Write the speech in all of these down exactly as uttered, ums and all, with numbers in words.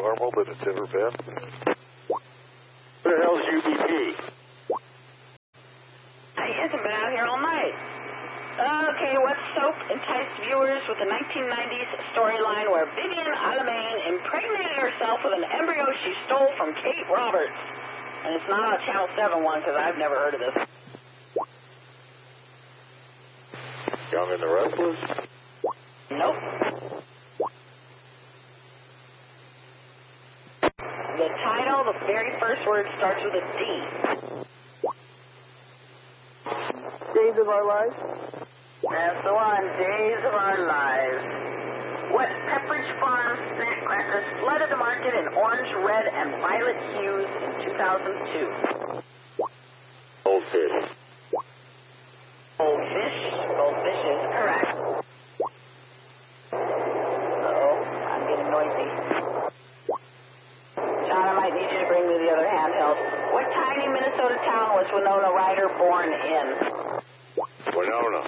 normal than it's ever been. What the hell's U B P? He hasn't been out here all night. Okay, what soap enticed viewers with the nineteen nineties storyline where Vivian Alamain impregnated herself with an embryo she stole from Kate Roberts? And it's not a Channel seven one because I've never heard of this. Young and the Restless? Nope. The title, the very first word, starts with a D. Days of Our Lives? That's the one, Days of Our Lives. What Pepperidge Farm snack crackers flooded the market in orange, red, and violet hues in two thousand two? Goldfish. Goldfish. Goldfish is correct. Uh-oh, I'm getting noisy. John, I might need you to bring me the other handheld. What tiny Minnesota town was Winona Ryder born in? Winona.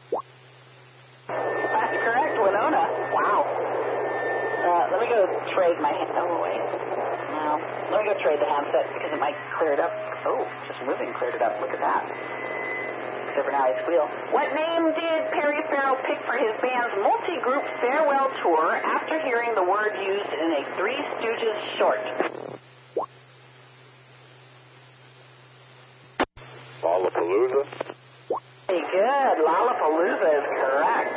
That's correct, Winona. Wow. Uh, let me go trade my hand. Oh, wait. No. Let me go trade the handset because it might clear it up. Oh, just moving cleared it up. Look at that. Except for now I squeal. What name did Perry Farrell pick for his band's multi-group farewell tour after hearing the word used in a Three Stooges short? Lollapalooza? Very good. Lollapalooza is correct.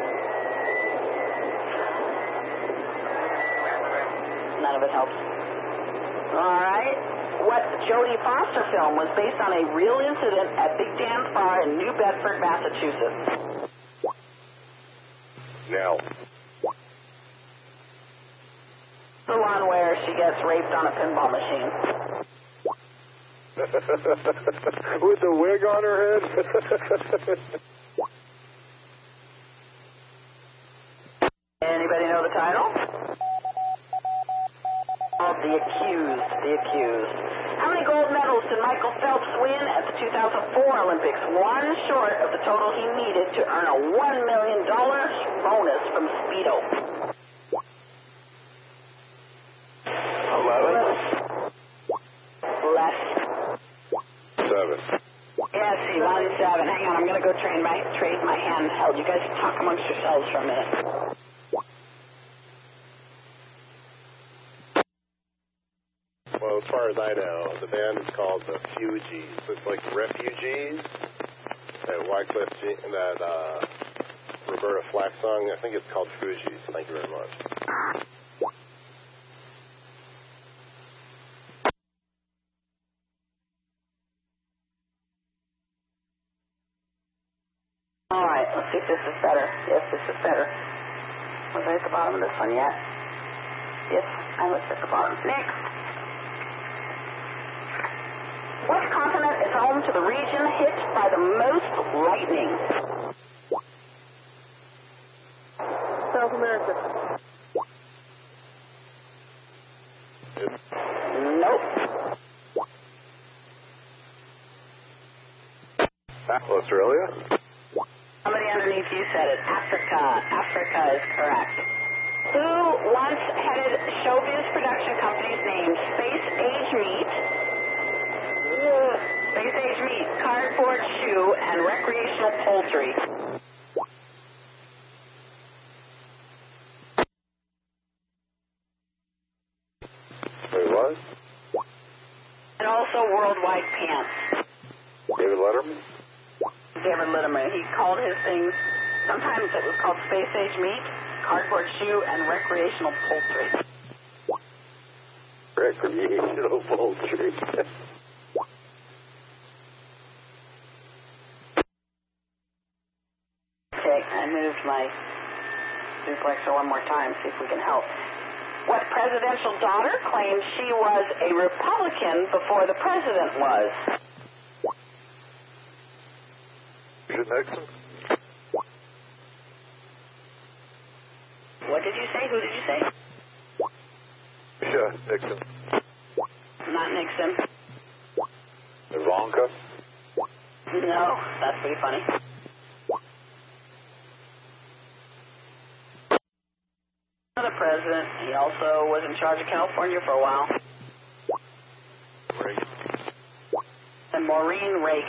None of it helps. All right. What Jodie Foster film was based on a real incident at Big Dan's Bar in New Bedford, Massachusetts? Nell. The one where she gets raped on a pinball machine. With a wig on her head? Anybody know the title? Called The Accused. The Accused. How many gold medals did Michael Phelps win at the two thousand four Olympics? One short of the total he needed to earn a one million dollars bonus from Speedo. Eleven. Less. Seven. Yes, he won seven. Hang on, I'm going to go trade my, trade my handheld. You guys talk amongst yourselves for a minute. Well, as far as I know, the band is called the Fugees. It's like Refugees. That Wycliffe, Jean, that uh, Roberta Flack song, I think it's called Fugees. Thank you very much. All right, let's see if this is better. Yes, this is better. Was I at the bottom of this one yet? Yes, I was at the bottom. Next. What continent is home to the region hit by the most lightning? South America. Nope. Australia? Somebody underneath you said it. Africa. Africa is correct. Who once headed Showbiz production companies named Space Age Meat, Space Age Meat, Cardboard Shoe, and Recreational Poultry? Wait, what? And also Worldwide Pants. David Letterman? David Letterman. He called his things, sometimes it was called Space Age Meat, Cardboard Shoe, and Recreational Poultry. Recreational poultry. Okay, I moved my duplexer one more time, see if we can help. What presidential daughter claimed she was a Republican before the president was? Richard Nixon? What did you say? Who did you say? Yeah, Nixon. Not Nixon. Ivanka? No, that's pretty funny. another president. He also was in charge of California for a while. Reagan. And Maureen Reagan.